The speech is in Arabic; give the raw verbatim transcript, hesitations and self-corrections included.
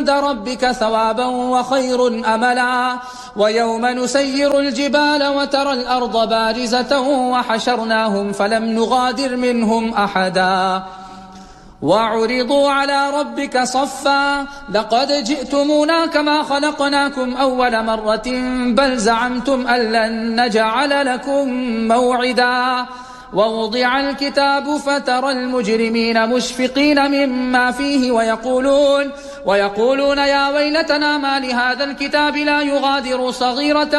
عند ربك ثوابا وخير أملا ويوم نسير الجبال وترى الأرض بارزة وحشرناهم فلم نغادر منهم أحدا وعرضوا على ربك صفا لقد جئتمونا كما خلقناكم أول مرة بل زعمتم أن لن نجعل لكم موعدا ووضع الكتاب فترى المجرمين مشفقين مما فيه ويقولون, ويقولون يا ويلتنا ما لهذا الكتاب لا يغادر صغيرة